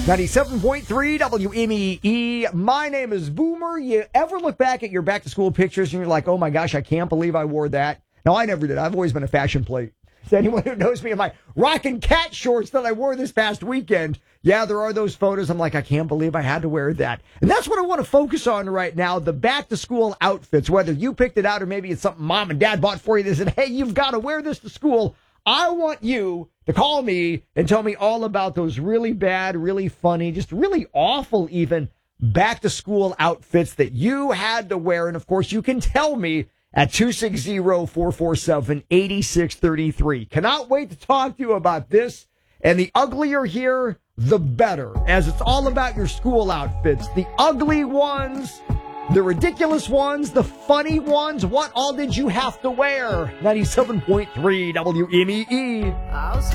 97.3 WMEE. My name is Boomer. You ever look back at your back-to-school pictures and you're like, oh my gosh, I can't believe I wore that? No, I never did. I've always been a fashion plate. So anyone who knows me in my rockin' cat shorts that I wore this past weekend, yeah, there are those photos. I'm like, I can't believe I had to wear that. And that's what I want to focus on right now, the back-to-school outfits, whether you picked it out or maybe it's something mom and dad bought for you. They said, hey, you've got to wear this to school. I want you to call me and tell me all about those really bad, really funny, just really awful even back-to-school outfits that you had to wear. And, of course, you can tell me at 260-447-8633. Cannot wait to talk to you about this. And the uglier here, the better, as it's all about your school outfits. The ugly ones, the ridiculous ones, the funny ones. What all did you have to wear? 97.3 WMEE.